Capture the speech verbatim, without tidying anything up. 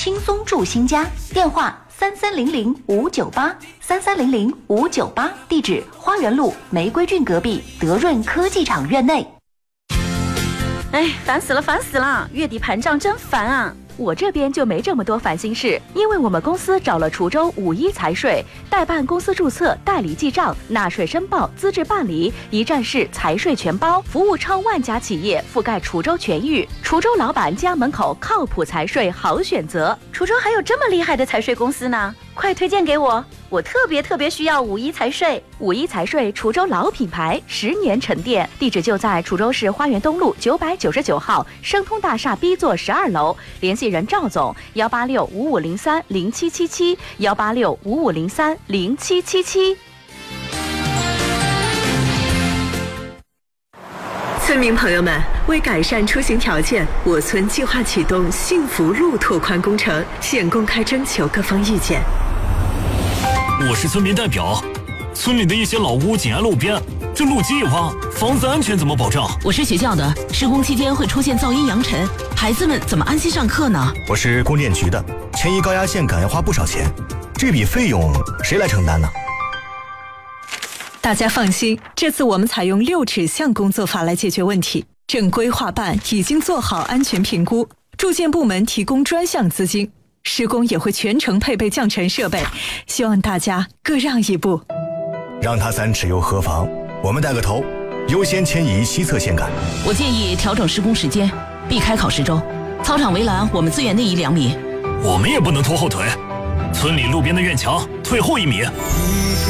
轻松住新家，电话三三零零五九八三三零零五九八，地址花园路玫瑰郡隔壁德润科技厂院内。 哎，烦死了，烦死了！月底盘账真烦啊！我这边就没这么多烦心事，因为我们公司找了滁州五一财税，代办公司注册、代理记账、纳税申报、资质办理，一站式财税全包，服务超万家企业，覆盖滁州全域。滁州老板家门口靠谱财税好选择。滁州还有这么厉害的财税公司呢，快推荐给我！我特别特别需要五一财税。五一财税滁州老品牌，十年沉淀，地址就在滁州市花园东路九百九十九号生通大厦 B 座十二楼，联系人赵总幺八六五五零三零七七七幺八六五五零三零七七七。 村民朋友们，为改善出行条件，我村计划启动幸福路拓宽工程，现公开征求各方意见。 我是村民代表，村里的一些老屋紧挨路边，这路基一挖，房子安全怎么保障？ 我是学校的，施工期间会出现噪音扬尘，孩子们怎么安心上课呢？ 我是供电局的，迁移高压线杆要花不少钱，这笔费用谁来承担呢？ 大家放心，这次我们采用六指向工作法来解决问题。正规划办已经做好安全评估，住建部门提供专项资金，施工也会全程配备降尘设备，希望大家各让一步。 让他三尺又何妨？我们带个头，优先迁移西侧线杆。 我建议调整施工时间，避开考试周。操场围栏我们自远内移两米。 我们也不能拖后腿，村里路边的院墙退后一米。